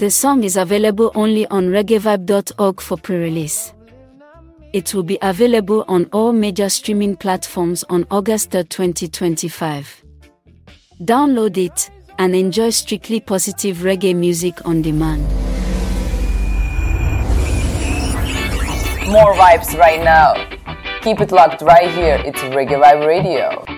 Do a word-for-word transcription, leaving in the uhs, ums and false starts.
The song is available only on reggae vibe dot org for pre-release. It will be available on all major streaming platforms on August third, twenty twenty-five. Download it and enjoy strictly positive reggae music on demand. More vibes right now. Keep it locked right here. It's Reggae Vibe Radio.